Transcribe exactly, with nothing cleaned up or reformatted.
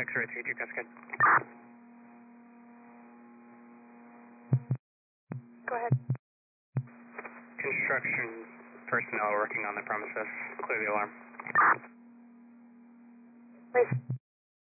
X-ray three two Cascade. Go ahead. Construction personnel working on the premises. Clear the alarm. Please.